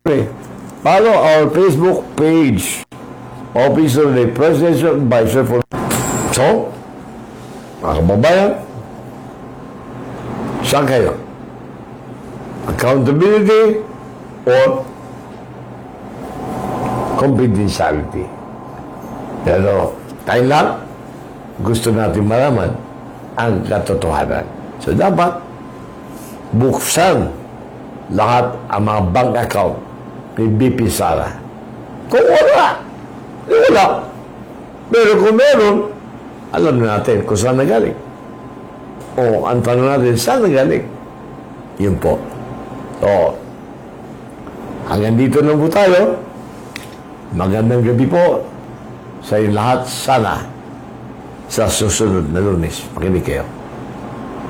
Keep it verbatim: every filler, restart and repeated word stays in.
Follow our Facebook page, Office of the Presidential Advisor for... So, mga kababayan, saan kayo? Accountability or confidentiality? Pero tayo lang, gusto natin malaman ang katotohanan. So, dapat buksan lahat ang mga bank account ni B P Sara. Kung wala, wala. Pero kung meron, alam natin kung saan nagaling. O ang tanong natin, saan nagaling? Yun po. So, hanggang dito na po tayo. Magandang gabi po sa inyo lahat. Sana sa susunod na Lunes, makinig kayo.